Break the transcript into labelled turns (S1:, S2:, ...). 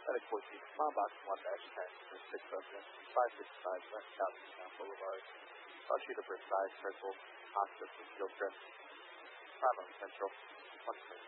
S1: FedEx 14, Command Box 1-10, 6 residents, 565 West South Boulevard. I'll shoot the first side, circle, hospital, field trip, 5 on Central, 1